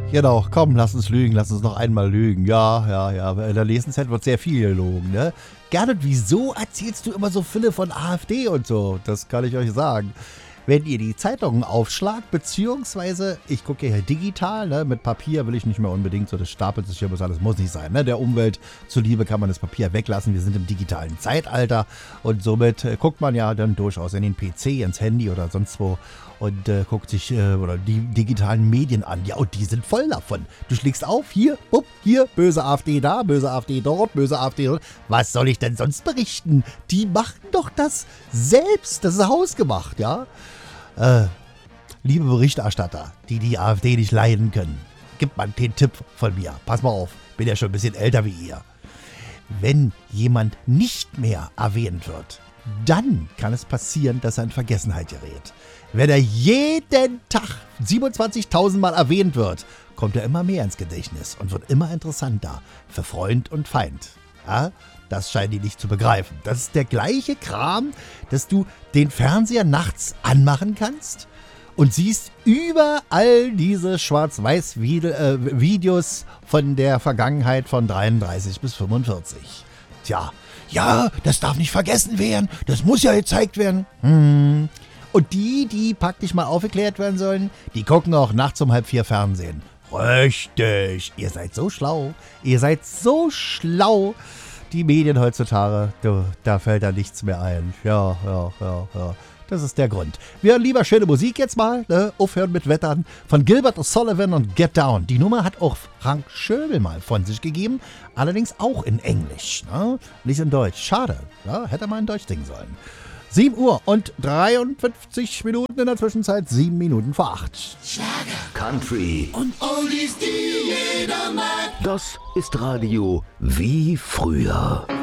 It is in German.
Genau, komm, lass uns lügen, lass uns noch einmal lügen. Ja. In der nächsten Zeit wird sehr viel gelogen, ne? Gernot, wieso erzählst du immer so viele von AfD und so? Das kann ich euch sagen. Wenn ihr die Zeitungen aufschlagt, beziehungsweise, ich gucke hier digital, ne, mit Papier will ich nicht mehr unbedingt, so das stapelt sich hier, alles muss nicht sein. Ne? Der Umwelt zuliebe kann man das Papier weglassen, wir sind im digitalen Zeitalter und somit guckt man ja dann durchaus in den PC, ins Handy oder sonst wo und guckt sich oder die digitalen Medien an. Ja, und die sind voll davon. Du schlägst auf, hier, böse AfD da, böse AfD dort, böse AfD dort. Was soll ich denn sonst berichten? Die machen doch das selbst, das ist hausgemacht, ja. Liebe Berichterstatter, die die AfD nicht leiden können, gibt mal den Tipp von mir. Pass mal auf, bin ja schon ein bisschen älter wie ihr. Wenn jemand nicht mehr erwähnt wird, dann kann es passieren, dass er in Vergessenheit gerät. Wenn er jeden Tag 27.000 Mal erwähnt wird, kommt er immer mehr ins Gedächtnis und wird immer interessanter für Freund und Feind. Ja? Das scheinen die nicht zu begreifen. Das ist der gleiche Kram, dass du den Fernseher nachts anmachen kannst und siehst überall diese Schwarz-Weiß-Videos von der Vergangenheit von 33 bis 45. Tja, ja, das darf nicht vergessen werden, das muss ja gezeigt werden. Und die praktisch mal aufgeklärt werden sollen, die gucken auch nachts um 3:30 Fernsehen. Richtig, ihr seid so schlau, Die Medien heutzutage, da fällt da nichts mehr ein. Ja. Das ist der Grund. Wir hören lieber schöne Musik jetzt mal, ne? Aufhören mit Wettern von Gilbert O'Sullivan und Get Down. Die Nummer hat auch Frank Schöbel mal von sich gegeben, allerdings auch in Englisch, ne? Nicht in Deutsch. Schade, ja? Hätte man in Deutsch singen sollen. 7 Uhr und 53 Minuten in der Zwischenzeit, 7 Minuten vor 8. Schlager, Country und Oldies, die jeder mag. Das ist Radio wie früher.